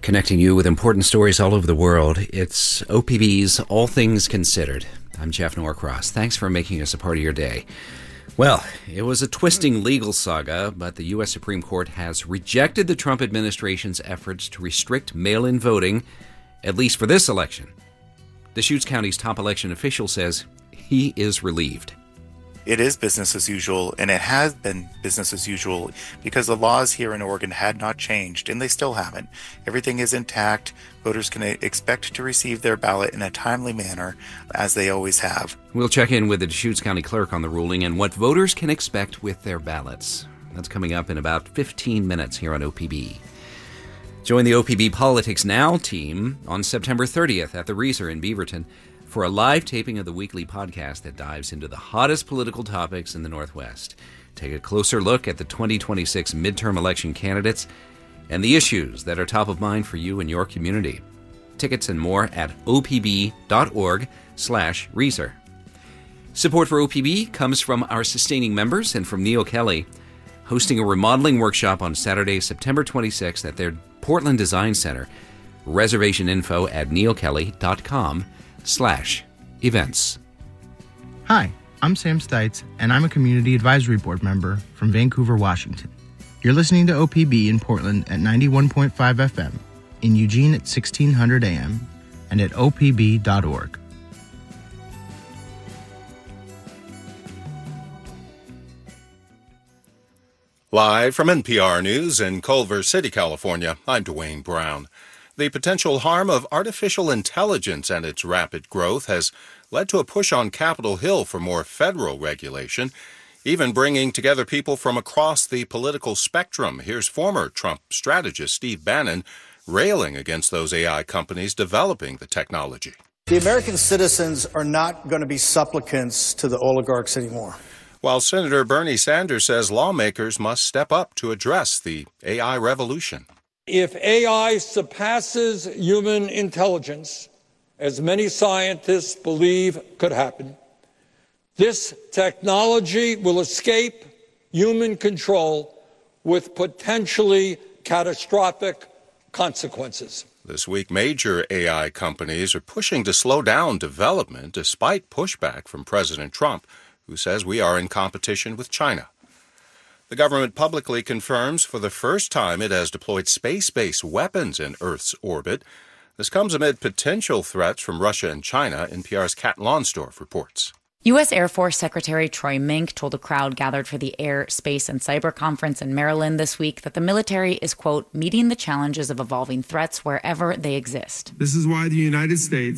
Connecting you with important stories all over the world. It's OPB's All Things Considered. I'm Jeff Norcross. Thanks for making us a part of your day. Well, it was a twisting legal saga, but the U.S. Supreme Court has rejected the Trump administration's efforts to restrict mail-in voting, at least for this election. Deschutes County's top election official says he is relieved. It is business as usual, and it has been business as usual because the laws here in Oregon had not changed, and they still haven't. Everything is intact. Voters can expect to receive their ballot in a timely manner, as they always have. We'll check in with the Deschutes County clerk on the ruling and what voters can expect with their ballots. That's coming up in about 15 minutes here on OPB. Join the OPB Politics Now team on September 30th at the Reeser in Beaverton for a live taping of the weekly podcast that dives into the hottest political topics in the Northwest. Take a closer look at the 2026 midterm election candidates and the issues that are top of mind for you and your community. Tickets and more at opb.org/Reeser. Support for OPB comes from our sustaining members and from Neil Kelly, hosting a remodeling workshop on Saturday, September 26th at their Portland Design Center. Reservation info at neilkelly.com/events. Hi, I'm Sam Stites, and I'm a Community Advisory Board member from Vancouver, Washington. You're listening to OPB in Portland at 91.5 FM, in Eugene at 1600 AM, and at opb.org. Live from NPR News in Culver City, California, I'm Dwayne Brown. The potential harm of artificial intelligence and its rapid growth has led to a push on Capitol Hill for more federal regulation, even bringing together people from across the political spectrum. Here's former Trump strategist Steve Bannon railing against those AI companies developing the technology. The American citizens are not going to be supplicants to the oligarchs anymore. While Senator Bernie Sanders says lawmakers must step up to address the AI revolution. If AI surpasses human intelligence, as many scientists believe could happen, this technology will escape human control with potentially catastrophic consequences. This week, major AI companies are pushing to slow down development despite pushback from President Trump, who says we are in competition with China. The government publicly confirms for the first time it has deployed space-based weapons in Earth's orbit. This comes amid potential threats from Russia and China, NPR's Kat Lonsdorf reports. U.S. Air Force Secretary Troy Mink told a crowd gathered for the Air, Space, and Cyber Conference in Maryland this week that the military is, quote, meeting the challenges of evolving threats wherever they exist. This is why the United States